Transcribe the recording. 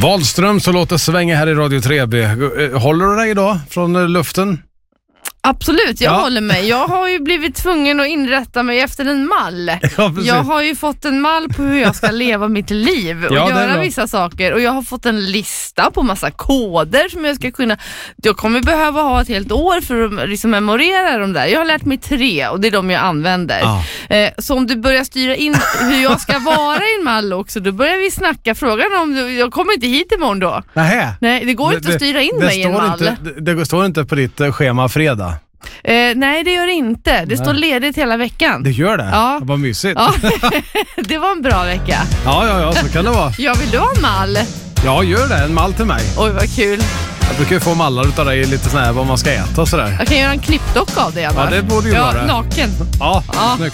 Wahlström så låter svänga här i Radio 3B. Håller du dig idag från luften? Absolut, jag håller mig. Jag har ju blivit tvungen att inrätta mig efter en mall. Ja, jag har ju fått en mall på hur jag ska leva mitt liv och göra vissa saker. Och jag har fått en lista på massa koder som jag ska kunna... Jag kommer behöva ha ett helt år för att liksom memorera dem där. Jag har lärt mig 3 och det är de jag använder. Så om du börjar styra in hur jag ska vara i en mall också, då börjar vi snacka. Frågan om jag kommer inte hit imorgon då. Nej, det går inte att styra in mig i en mall. Det står inte på ditt schema fredag. Nej, det gör det inte. Det står ledigt hela veckan. Det gör det? Ja. Det var mysigt. Ja. Det var en bra vecka. Ja, så kan det vara. Jag vill du ha en mall? Ja, gör det. En mall till mig. Oj, vad kul. Jag brukar ju få mallar utav dig lite sån här vad man ska äta och sådär. Jag kan göra en klippdock av det. Ja, det borde ju vara. Naken. Ja, snyggt.